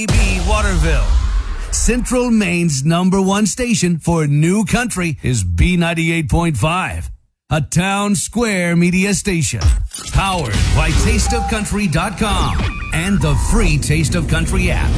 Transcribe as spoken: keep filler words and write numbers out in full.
B. Waterville. Central Maine's number one station for new country is B ninety-eight point five, a town square media station. Powered by taste of country dot com and the free Taste of Country app.